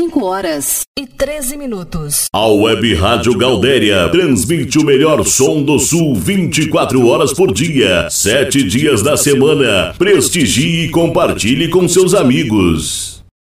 5h13. A Web Rádio Galdéria transmite o melhor som do Sul 24 horas por dia, 7 dias da semana. Prestigie e compartilhe com seus amigos.